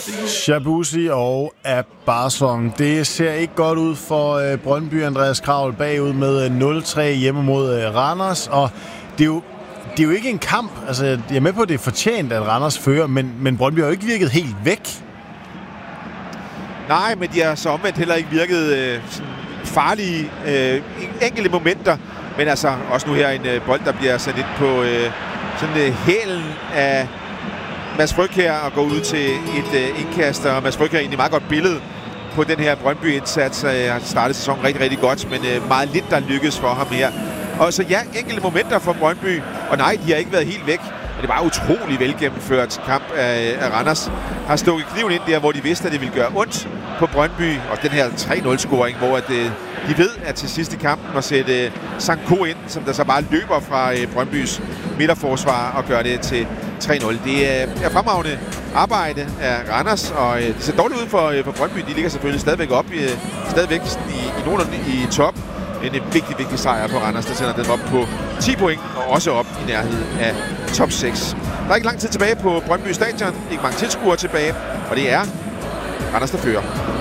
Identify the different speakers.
Speaker 1: Shabuzi og Abarsson. Det ser ikke godt ud for Brøndby. Andreas Kraul bagud med 0-3 hjemme mod Randers, og det er jo ikke en kamp. Altså, jeg er med på, at det er fortjent, at Randers fører, men Brøndby har jo ikke virket helt væk.
Speaker 2: Nej, men de har så omvendt heller ikke virket farlige enkelte momenter. Men altså også nu her en bold, der bliver sat ind på hælen af Mads Frøkjær og går ud til et indkast. Og Mads Frøkjær er egentlig meget godt billede på den her Brøndby-indsats. Har startet sæsonen rigtig, rigtig godt, men meget lidt, der lykkes for ham her. Og så ja, enkelte momenter for Brøndby. Og nej, de har ikke været helt væk. Men det var utrolig velgennemført kamp af Randers. Har stukket kniven ind der, hvor de vidste, at det ville gøre ondt på Brøndby. Og den her 3-0-scoring, hvor de ved, at til sidste kampen at sætte Sanko ind, som der så bare løber fra Brøndbys midterforsvar og gør det til 3-0. Det er fremragende arbejde af Randers, og det ser dårligt ud for Brøndby. De ligger selvfølgelig stadigvæk op i nogenlunde i top. En vigtig sejr på Randers, der sender dem op på 10 point, og også op i nærheden af top 6. Der er ikke lang tid tilbage på Brøndby Stadion. Ikke mange tilskuere tilbage, og det er Randers, der fører.